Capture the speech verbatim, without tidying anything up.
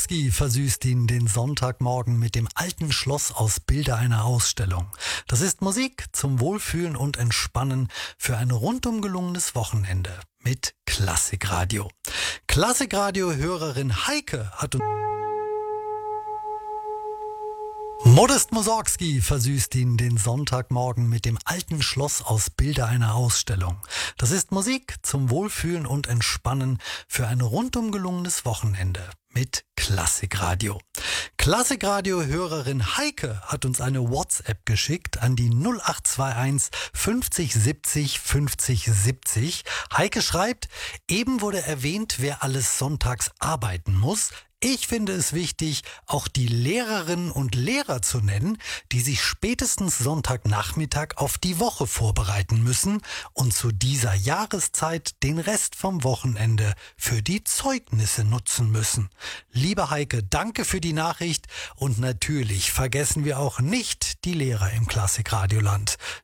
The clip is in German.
Ski versüßt ihn den Sonntagmorgen mit dem alten Schloss aus Bilder einer Ausstellung. Das ist Musik zum Wohlfühlen und Entspannen für ein rundum gelungenes Wochenende mit Klassikradio. Klassikradio-Hörerin Heike hat uns... Modest Mussorgsky versüßt ihn den Sonntagmorgen mit dem alten Schloss aus Bilder einer Ausstellung. Das ist Musik zum Wohlfühlen und Entspannen für ein rundum gelungenes Wochenende mit Klassikradio. Klassikradio-Hörerin Heike hat uns eine WhatsApp geschickt an die null acht zwei eins fünfzig siebzig fünfzig siebzig. Heike schreibt, eben wurde erwähnt, wer alles sonntags arbeiten muss. Ich finde es wichtig, auch die Lehrerinnen und Lehrer zu nennen, die sich spätestens Sonntagnachmittag auf die Woche vorbereiten müssen und zu dieser Jahreszeit den Rest vom Wochenende für die Zeugnisse nutzen müssen. Liebe Heike, danke für die Nachricht und natürlich vergessen wir auch nicht die Lehrer im Klassikradioland.